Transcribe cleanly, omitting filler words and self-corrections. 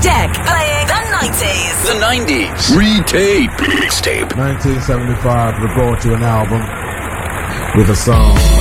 Deck playing the 90s. The 90s. Retape. Mixtape. 1975, we brought you an album with a song.